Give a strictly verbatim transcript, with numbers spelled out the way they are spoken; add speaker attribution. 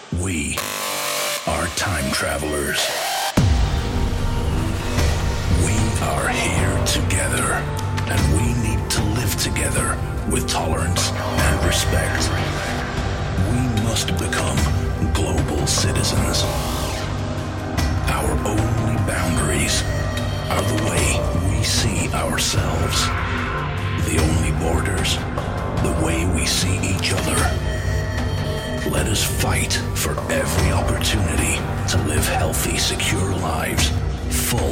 Speaker 1: We are time travelers. We are here together, and we need to live together with tolerance and respect. We must become global citizens. Our only boundaries are the way we see ourselves. The only borders, the way we see each other. Let us fight for every opportunity to live healthy, secure lives